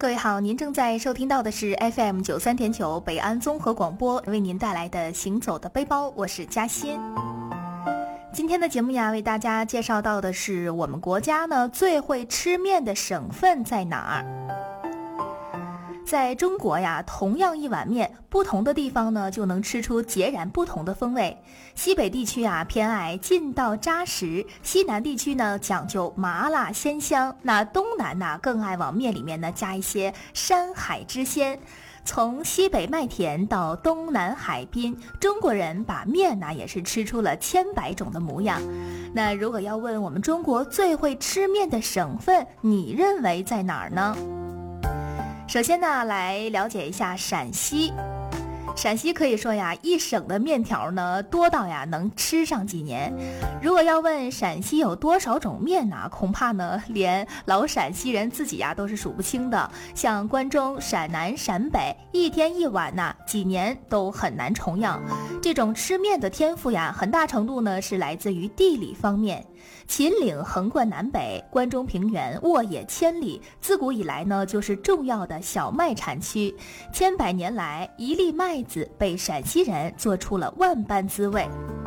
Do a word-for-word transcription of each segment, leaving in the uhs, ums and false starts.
各位好，您正在收听到的是 F M 九三点九 北安综合广播为您带来的行走的背包，我是嘉欣。今天的节目呀，为大家介绍到的是我们国家呢最会吃面的省份在哪儿。在中国呀，同样一碗面，不同的地方呢就能吃出截然不同的风味。西北地区啊偏爱劲道扎实，西南地区呢讲究麻辣鲜香，那东南呢更爱往面里面呢加一些山海之鲜。从西北麦田到东南海滨，中国人把面呢也是吃出了千百种的模样。那如果要问我们中国最会吃面的省份，你认为在哪儿呢？首先呢，来了解一下陕西。陕西可以说呀，一省的面条呢多到呀能吃上几年。如果要问陕西有多少种面呢，恐怕呢连老陕西人自己呀都是数不清的。像关中、陕南、陕北，一天一碗呢，几年都很难重样。这种吃面的天赋呀，很大程度呢是来自于地理方面。秦岭横贯南北，关中平原沃野千里，自古以来呢就是重要的小麦产区。千百年来，一粒麦子被陕西人做出了万般滋味。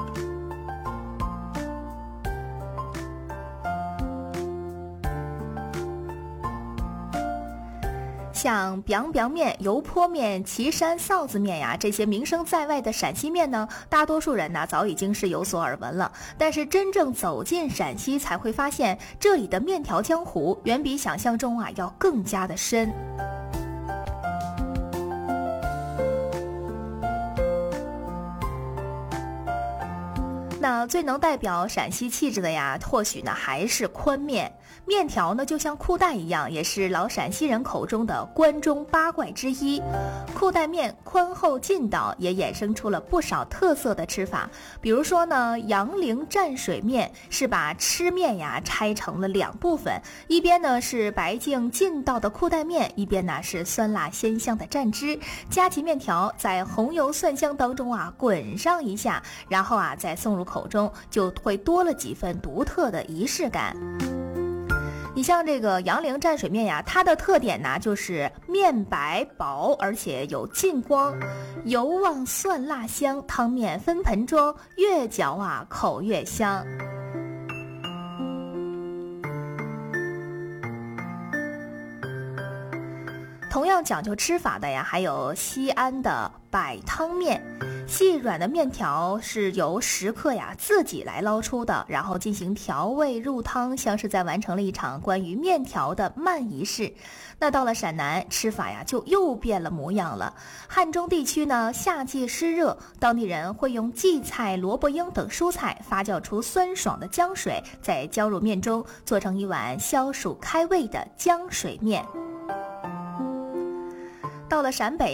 像 biang biang 面、油泼面、岐山臊子面呀，这些名声在外的陕西面呢，大多数人呢早已经是有所耳闻了。但是真正走进陕西，才会发现这里的面条江湖远比想象中啊要更加的深。那最能代表陕西气质的呀，或许呢还是宽面。面条呢就像裤带一样，也是老陕西人口中的关中八怪之一。裤带面宽厚劲道，也衍生出了不少特色的吃法。比如说呢，杨凌蘸水面是把吃面呀拆成了两部分，一边呢是白净劲道的裤带面，一边呢是酸辣鲜香的蘸汁。夹起面条，在红油蒜香当中啊滚上一下，然后啊再送入口中，就会多了几分独特的仪式感。你像这个杨凌蘸水面呀，它的特点呢就是面白薄，而且有劲光，油旺蒜辣香，汤面分盆装，越嚼啊口越香。同样讲究吃法的呀，还有西安的百汤面。细软的面条是由食客呀自己来捞出的，然后进行调味入汤，像是在完成了一场关于面条的慢仪式。那到了陕南，吃法呀就又变了模样了。汉中地区呢，夏季湿热，当地人会用荠菜、萝卜缨等蔬菜发酵出酸爽的浆水，再浇入面中，做成一碗消暑开胃的浆水面。到了陕北